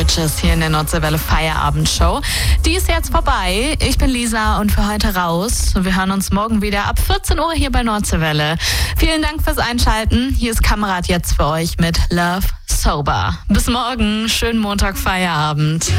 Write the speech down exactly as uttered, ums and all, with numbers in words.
Bridges hier in der Nordseewelle Feierabendshow. Die ist jetzt vorbei. Ich bin Lisa und für heute raus. Wir hören uns morgen wieder ab vierzehn Uhr hier bei Nordseewelle. Vielen Dank fürs Einschalten. Hier ist Kamerad jetzt für euch mit Love Sober. Bis morgen. Schönen Montag Feierabend.